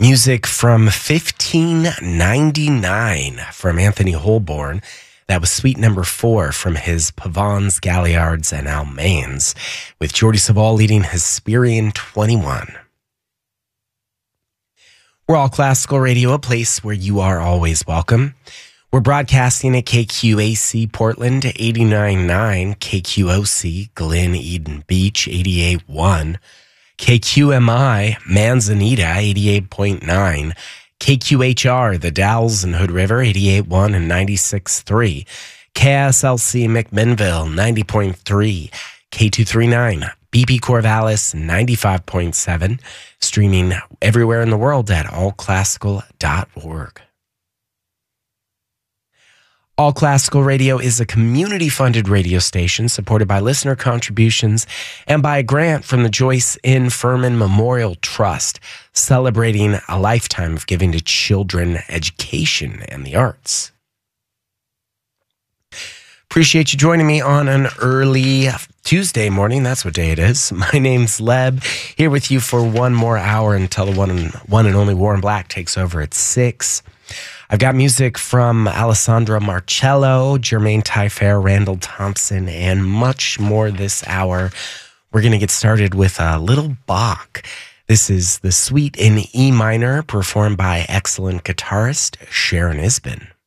Music from 1599 from Anthony Holborn. That was Suite number 4 from his Pavans, Galliards, and Almains, with Jordi Savall leading Hesperian 21. We're All Classical Radio, a place where you are always welcome. We're broadcasting at KQAC Portland 89.9, KQOC Glen Eden Beach 88.1, KQMI Manzanita 88.9, KQHR The Dalles and Hood River 88.1 and 96.3, KSLC McMinnville 90.3, K239 BP Corvallis 95.7, streaming everywhere in the world at allclassical.org. All Classical Radio is a community-funded radio station supported by listener contributions and by a grant from the Joyce N. Furman Memorial Trust, celebrating a lifetime of giving to children, education, and the arts. Appreciate you joining me on an early Tuesday morning. That's what day it is. My name's Leb, here with you for one more hour until the one and only Warren Black takes over at 6. I've got music from Alessandra Marcello, Jermaine Taillefer, Randall Thompson, and much more this hour. We're going to get started with a little Bach. This is the Suite in E minor, performed by excellent guitarist Sharon Isbin.